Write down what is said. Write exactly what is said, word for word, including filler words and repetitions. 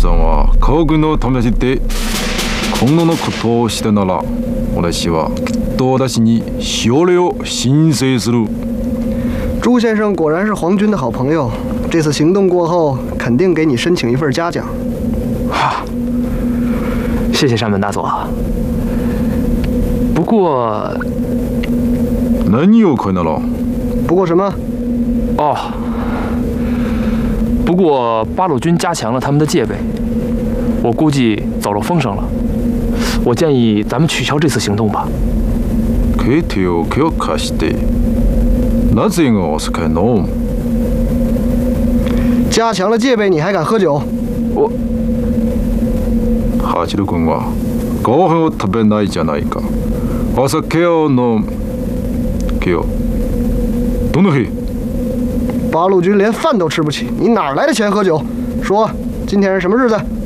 さんは科学のためにして今後のことをしてなら、私はきっと私にしおりを申請する。 朱先生果然是皇军的好朋友，这次行动过后，肯定给你申请一份嘉奖。 哈，谢谢山本大佐。不过， 何を可能了？ 不过什么？ 哦，不过八路军加强了他们的戒备，我估计走漏风声了。我建议咱们取消这次行动吧。 ケイテを許可して、なぜがお酒飲む？ 加強了戒備，你還敢喝酒？ 我ハチル君はご飯を食べないじゃないか。お酒を飲む。今日どの日？ 八路军连饭都吃不起，你哪来的钱喝酒？说，今天是什么日子？